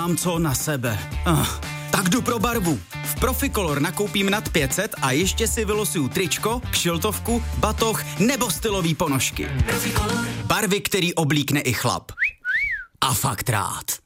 nemám co na sebe. Tak jdu pro barvu. V Proficolor nakoupím nad 500 a ještě si vylosuju tričko, kšiltovku, batoh nebo stylový ponožky. Barvy, který oblíkne i chlap. A fakt rád.